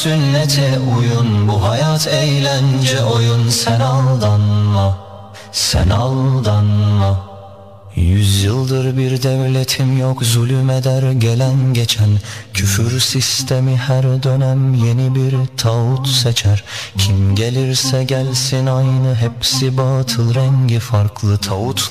sünnete uyun. Bu hayat eğlence oyun. Sen aldanma, sen aldanma. 100 yıldır bir devletim yok, zulüm eder gelen geçen. Küfür sistemi her dönem yeni bir tağut seçer. Kim gelirse gelsin aynı, hepsi batıl, rengi farklı tağutlar.